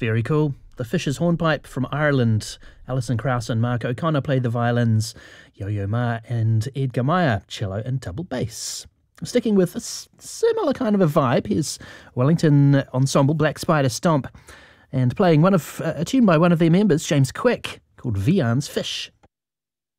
Very cool. The Fishers Hornpipe from Ireland. Alison Krauss and Mark O'Connor play the violins. Yo-Yo Ma and Edgar Meyer, cello and double bass. Sticking with a similar kind of a vibe, here's Wellington Ensemble, Black Spider Stomp, and playing a tune by one of their members, James Quick, called Vian's Fish.